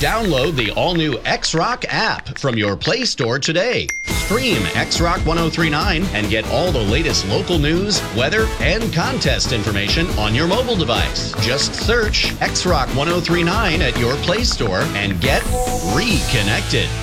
Download the all-new X-Rock app from your Play Store today. Stream X-Rock 1039 and get all the latest local news, weather, and contest information on your mobile device. Just search X-Rock 1039 at your Play Store and get reconnected.